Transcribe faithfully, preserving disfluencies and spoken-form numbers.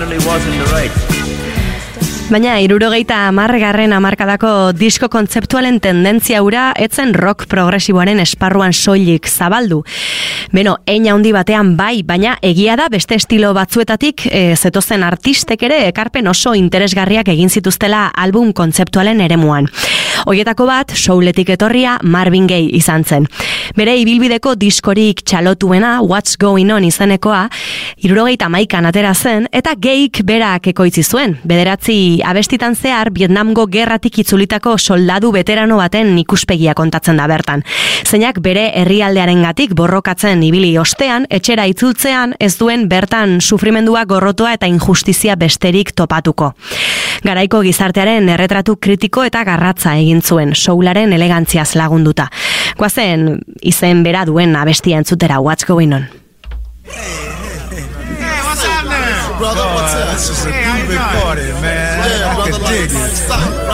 Baina hirurogeita hamargarren hamarkadako disko kontzeptualen tendentzia hura etzen rock progresiboaren esparruan soilik zabaldu. Beno, hein handi batean bai, baina egia da beste estilo batzuetatik e, zetozen artistek ere ekarpen oso interesgarriak egin zituztela album kontzeptualen eremuan. Hoietako bat, souletik etorria Marvin Gaye izan zen. Bere ibilbideko diskorik txalotuena, What's Going On izenekoa, hirurogeita hamaikan atera zen, eta Gayek berak ekoitzi zuen. Bederatzi abestitan zehar, Vietnamgo gerratik itzulitako soldadu veterano baten ikuspegia kontatzen da bertan. Zeinak bere herrialdearengatik borrokatzen ibili ostean, etxera itzultzean ez duen bertan sufrimendua gorrotoa eta injustizia besterik topatuko. Garaiko gizartearen erretratu kritiko eta garratza egin zuen, soularen elegantziaz lagunduta. Goazen izen bera duen abestia entzutera, What's Going On? Brother, what's up? This is a big party, man. I can dig it.